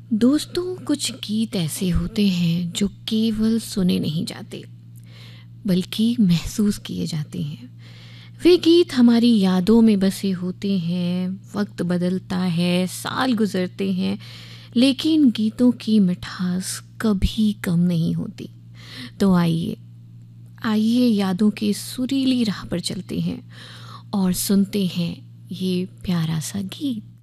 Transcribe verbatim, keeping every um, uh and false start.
दोस्तों, कुछ गीत ऐसे होते हैं जो केवल सुने नहीं जाते बल्कि महसूस किए जाते हैं। वे गीत हमारी यादों में बसे होते हैं। वक्त बदलता है, साल गुजरते हैं, लेकिन गीतों की मिठास कभी कम नहीं होती। तो आइए आइए यादों के सुरीली राह पर चलते हैं और सुनते हैं ये प्यारा सा गीत।